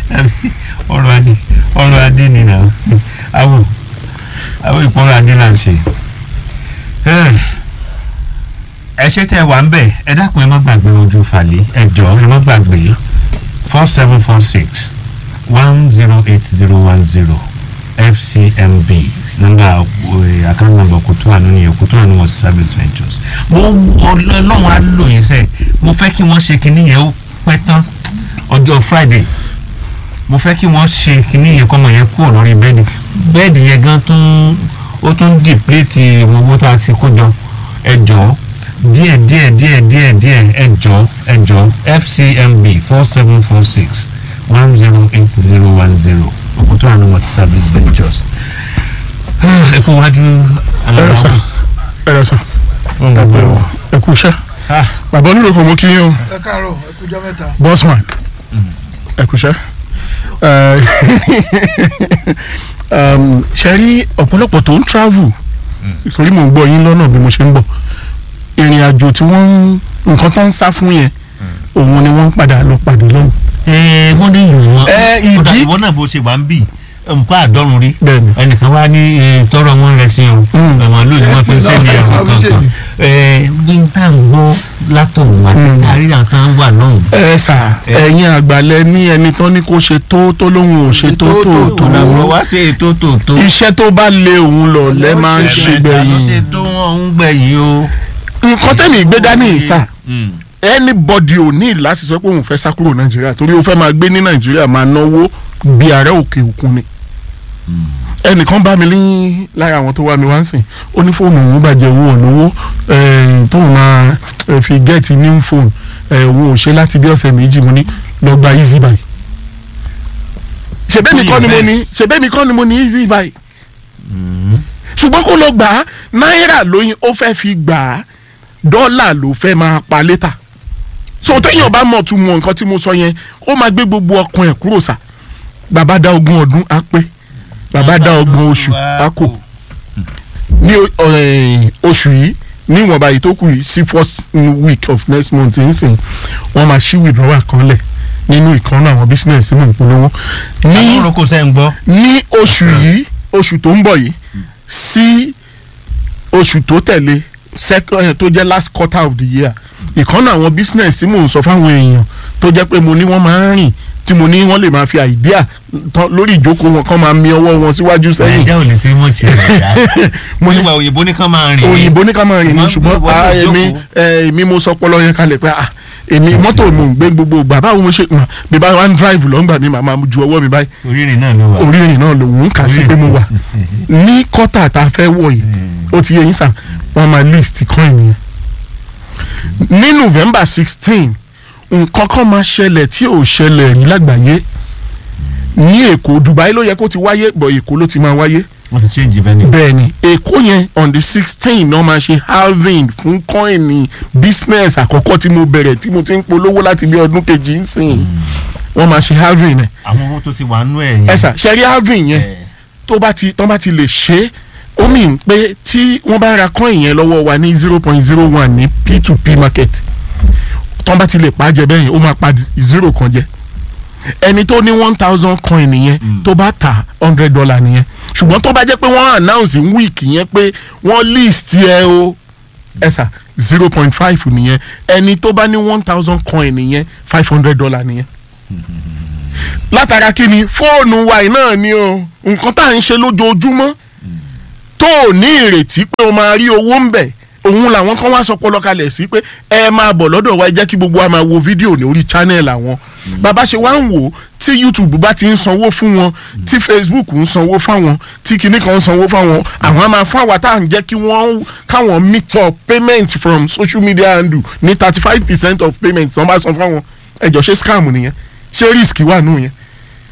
ọ̀rọ̀ adé ni náà àwọn ìpọ́nrọ̀ adé là ń ṣe. ẹ ṣe tẹ́ wà ń bẹ̀ ẹ dákun ẹ má gbàgbé ojú fàlẹ́ ẹ jọ̀ọ́ ẹ má gbàgbé 4746-10810 FCMB nọ́mbà account number Kutuanu ni Kutuanu Multi-Service Ventures. mo ọlọ́run á lò yín sẹ́ẹ̀ mo fẹ́ kí wọ́n ṣe kinní yẹn ó pẹ́ tán ọjọ́ Friday mo fẹ́ kí wọ́n ṣe kinní yẹn kọ́mọ yẹn kúrò lórí bẹ́ẹ̀dì yẹn gan ó tún dìpléètì owó tá a ti kó jọ ẹ jọ̀ọ́ díẹ̀ ẹ jọ̀ọ́ FCMB 4746-10810 Kutuanu Multi-Service Ventures. ẹ kú wájú ẹ̀rọ sàn ẹ kú iṣẹ́ bàbá oníròkò mo kí yín o. ẹ káàárọ̀ ẹ kú jọ́ mẹ́ta. Bossman ẹ kú iṣẹ́. ṣe rí ọ̀pọ̀lọpọ̀ tó ń travel torí mò ń gbọ́ yín lọ́nà bí mo ṣe ń bọ̀ ìrìn àjò tí wọ́n nǹkan tó ń sá fún yẹn òun ni wọ́n ń padà lọ pàdé lọ́hùn. wọ́n ní ìlú wọn kódà ìwọ náà bó ṣe wà ń bì nǹkan àdọ́run rí ẹnìkan wá ní tọrọ wọn rẹ sí o màálù ni wọ́n fi ń sẹ́ni ẹ̀rọ kankan bí n tá n gbọ́ látọ̀hún àti kárí àtàn wà náà. ẹ sà ẹ̀yin àgbàlẹ̀ ní ẹni tán ní kó ṣe tó lóhun ò ṣe tó wá ṣe tó. iṣẹ́ tó bá lé òun lọ lẹ́ máa ń ṣe gbẹ̀yìn. ṣe tó wọn ń gbẹ̀yìn o. nǹkan tẹ́mi gbé dání sà anybody ò ní láti sọ pé òun fẹ́ sá kúrò Nàìjíríà torí ó fẹ́ máa gbé ní Nàìjíríà máa náwó bí ààrẹ òkè òkun ni. ẹnìkan bá mi ní lára àwọn tó wá mi wá ń sìn ó ní fóònù òun bàjẹ́ òun ò lówó tóun máa fi gẹ́ẹ̀tì new phone òun ò ṣe láti bí ọ̀sẹ̀ méjì mo ní lọ gba easy buy. ṣèbẹ́mi kọ́ ni mo ní easy buy. ṣùgbọ́n kó lọ gbà á náírà lóyún ó fẹ́ fi gbà á dọ́là ló fẹ́ máa pa létà. so téèyàn bá mọ̀ tún mọ nǹkan tí mo sọ yẹn ó máa gbé gbogbo ọkàn ẹ̀ kúrò sà. bàbá dá 20 ọdún á pé bàbá dá 30 oṣù á kò ní oṣù yìí ní ìwọ̀nba yìí tó kù yìí sí first week of next month ń sìn wọ́n máa ṣí withdrawal kan lẹ̀ nínú ìkànnì àwọn business nínú ìpolówó. àwọn orúkọ sẹ́ ń gbọ́. ní oṣù yìí oṣù tó ń bọ̀ yìí sí oṣù tó tẹ̀lé tó jẹ́ last quarter of the year ìkànnì àwọn business tí mò ń sọ fáwọn èèyàn tó jẹ́ pé mo ní wọ́n máa ń rìn tí mo ní wọ́n lè máa fi idea lórí ìjókòó wọn kán máa mi ọwọ́ wọn síwájú sẹ́yìn. ẹ̀jẹ̀ ò lè ṣe mọ̀ ṣe ẹ̀dá mo nígbà òyìnbó ní kán máa rìn. òyìnbó ní kán máa rìn ní ṣùgbọ́n èmi mo sọ pọlọ yẹn kalẹ̀ pé èmi mọ́tò mo ń gbé gbogbo ìgbà báwo mo ṣe bí bá wà ń drive lọ́ngbà mi màmá ju ọwọ́ mi báyìí. orí ìrìn náà ló wà. orí ìrìn náà ló ń kà sí pé mo wà ní kọ́tà tá a fẹ́ wọ̀ yìí ó ti yẹ yín sà wọ́n máa list coin yẹn ní November 16 nǹkan kan máa ṣẹlẹ̀ tí ò ṣẹlẹ̀ rí lágbàáyé ní Èkó Dubai ló yẹ kó ti wáyé bọ̀ Èkó ló ti máa wáyé. wọ́n ti change venue. bẹ́ẹ̀ni Èkó yẹn on the 16 náà máa ṣe halving fún coin business àkọ́kọ́ tí mo bẹ̀rẹ̀ tí mo ti ń polówó láti bí ọdún kejì ń sìn wọ́n máa ṣe halving ẹ̀. àwọn owó tó ti wà nú ẹ̀ yẹn. ẹ sà ṣẹ́rí halving yẹn tó bá ti lè ṣe é ó mì pé tí wọ́n bá ra coin yẹn lọ́wọ́ wa ní 0.01 ní P2P market tọ́n bá ti lè pa jẹ bẹ́yìn ó máa pa 0 kan jẹ ẹni tó ní 1000 coin nìyẹn tó bá ta $100 nìyẹn ṣùgbọ́n tó bá jẹ́ pé wọ́n announce in week yẹn pé wọ́n list ẹ o ẹ sà 0.5 nìyẹn ẹni tó bá ní 1000 coin nìyẹn $500 nìyẹn. látara kí ni fóònù wa náà ni o nǹkan tá à ń ṣe lójoojúmọ́ tó ò ní ìrètí pé o máa rí owó ń bẹ̀ òun làwọn kan wá sọpọlọ kalẹ̀ sí pé ẹ máa bọ̀ lọ́dọ̀ wa ẹ jẹ́ kí gbogbo wa máa wo fídíò ní orí channel àwọn bàbá ṣe wá ń wò tí YouTube bá ti ń sanwó fún wọn tí Facebook ń sanwó fáwọn tí kinní kan ń sanwó fáwọn àwọn á máa fún àwa tá à ń jẹ́ kí wọ́n káwọn meet up payment from social media handle ní 35% of payment tí wọ́n bá san fáwọn ẹjọ́ ṣe scam nìyẹn ṣé risk wà nù yẹn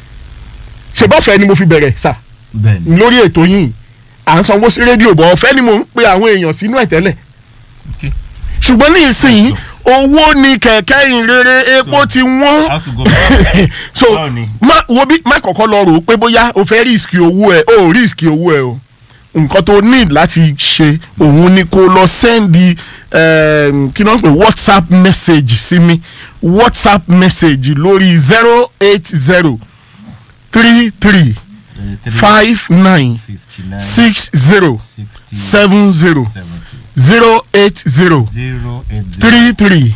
ṣe bọ́fẹ̀ẹ́ ni mo fi bẹ̀rẹ̀ sà lórí ètò yìí à ń sanwó sí rédíò bọ̀ ọ̀fẹ́ ni mo ń pe àwọn èèyàn sínú ẹ̀ tẹ́lẹ̀ ṣùgbọ́n ní ìsìn owó ni kẹ̀kẹ́ ìrere epo ti wọ́n so má kọ́kọ́ lọ rò ó pé bóyá o fẹ́ rísíkì owó ẹ̀ o rísíkì owó ẹ̀ o nǹkan tó need láti ṣe òun ni kó lọ sẹ́ndì kí ló ń pè WhatsApp message sí mi WhatsApp message lórí 080 33 59 60 70 080 33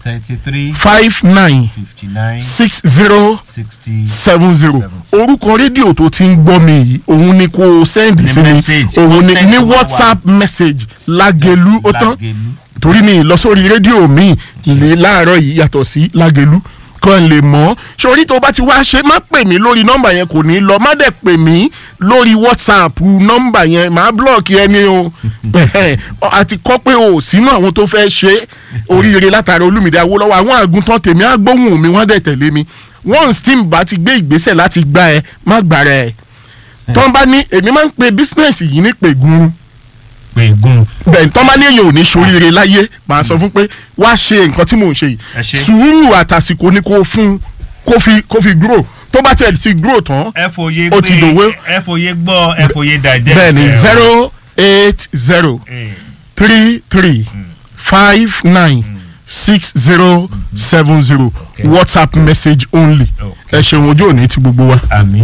59 60 70. orúkọ rédíò tó ti ń gbọ́ mi yìí òun ni kò send sí mi òun ni ní WhatsApp message Lágelú ó tán torí mi lọ sórí rédíò mi lè láàárọ̀ yìí yàtọ̀ sí Lágelú kan lè mọ̀ sórí tó bá ti wá ṣe má pè mí lórí nọ́mbà yẹn kò ní lọ má dẹ̀ pè mí lórí WhatsApp nọ́mbà yẹn má blọọkì ẹni o àti kọ́ pé o sínú àwọn tó fẹ́ ṣe oríire látara Olúmídé Awólọ́wọ̀ àwọn àgùntàn tèmi á gbóhùn mi wọ́n dẹ̀ tẹ̀lé mi once tí n bá ti gbé ìgbésẹ̀ láti gbá ẹ má gbára ẹ tọ́ bá ní èmi máa ń pe bísínẹ́sì yìí ní pègùn bẹ́ẹ̀ tọ́ bá ní èèyàn ò ní ṣoríire láyé màá sọ fún pé wá ṣe nǹkan tí mò ń ṣe yìí sùúrù àtàsìkò ni kò fún kó fi grow tó bá tẹ̀ ti grow tán ó ti dòwe ẹ fòye gbọ́ ẹ fòye dàjẹ́ bẹ́ẹ̀ ni 080 33 59 60 70 WhatsApp message only ẹ ṣeun ojú òní ti gbogbo wa.